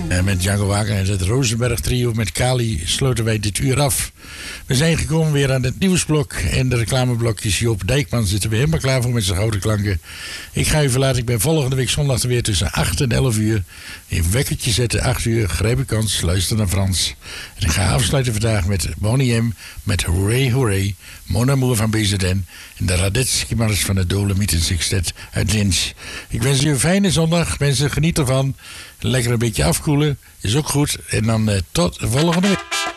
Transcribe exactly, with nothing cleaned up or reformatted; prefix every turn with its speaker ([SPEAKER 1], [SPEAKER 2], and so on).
[SPEAKER 1] En met Django Wagner en het Rosenberg trio met Kali sloten wij dit uur af. We zijn gekomen weer aan het nieuwsblok en de reclameblokjes. Joop Dijkman zit er weer helemaal klaar voor met zijn gouden klanken. Ik ga u verlaten. Ik ben volgende week zondag er weer tussen acht en elf uur. Een wekkertje zetten, acht uur. Grijp uw kans, luister naar Frans. En ik ga afsluiten vandaag met Bonnie M. Met Hooray Hooray. Mon Amour van B Z N. En de Radetzky Mars van de Dolomieten Sextet uit Lins. Ik wens u een fijne zondag. Mensen, geniet ervan. Lekker een beetje afkoelen. Is ook goed. En dan uh, tot volgende week.